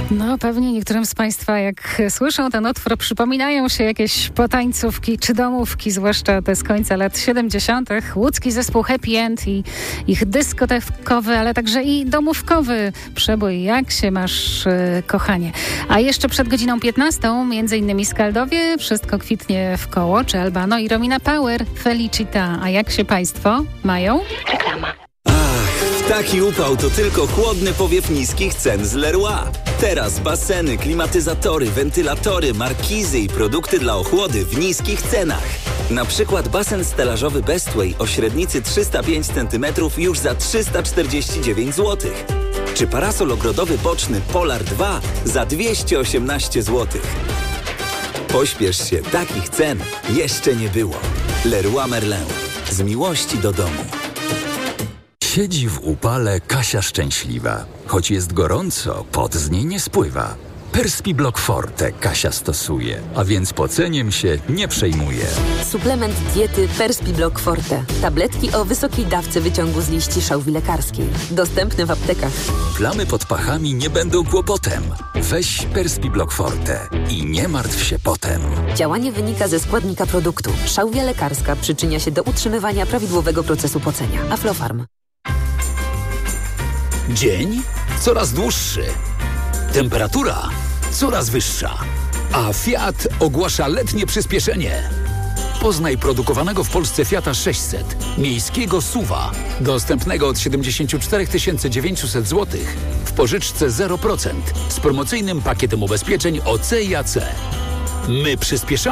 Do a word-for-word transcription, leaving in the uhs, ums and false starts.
No pewnie niektórym z Państwa, jak słyszą ten utwór, przypominają się jakieś potańcówki czy domówki, zwłaszcza te z końca lat siedemdziesiątych. Łódzki zespół Happy End i ich dyskotekowy, ale także i domówkowy przebój Jak się masz, yy, kochanie. A jeszcze przed godziną piętnastą, między innymi Skaldowie, Wszystko kwitnie w koło, czy Albano i Romina Power, Felicita. A jak się Państwo mają? Reklama. Taki upał to tylko chłodny powiew niskich cen z Leroy. Teraz baseny, klimatyzatory, wentylatory, markizy i produkty dla ochłody w niskich cenach. Na przykład basen stelażowy Bestway o średnicy trzysta pięć centymetrów już za trzysta czterdzieści dziewięć złotych. Czy parasol ogrodowy boczny Polar dwa za dwieście osiemnaście złotych. Pośpiesz się, takich cen jeszcze nie było. Leroy Merlin. Z miłości do domu. Siedzi w upale Kasia szczęśliwa. Choć jest gorąco, pot z niej nie spływa. Perspiblock Forte Kasia stosuje, a więc poceniem się nie przejmuje. Suplement diety Perspiblock Forte. Tabletki o wysokiej dawce wyciągu z liści szałwi lekarskiej. Dostępne w aptekach. Plamy pod pachami nie będą kłopotem. Weź Perspiblock Forte i nie martw się potem. Działanie wynika ze składnika produktu. Szałwia lekarska przyczynia się do utrzymywania prawidłowego procesu pocenia. Aflofarm. Dzień coraz dłuższy. Temperatura coraz wyższa. A Fiat ogłasza letnie przyspieszenie. Poznaj produkowanego w Polsce Fiata sześćset, miejskiego SUV-a, dostępnego od siedemdziesiąt cztery tysiące dziewięćset złotych w pożyczce zero procent z promocyjnym pakietem ubezpieczeń O C i A C. My przyspieszamy.